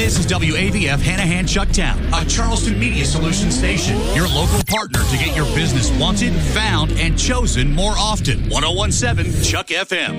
This is WAVF Hanahan Chucktown, a Charleston Media Solutions station. Your local partner to get your business wanted, found, and chosen more often. 1017 Chuck FM.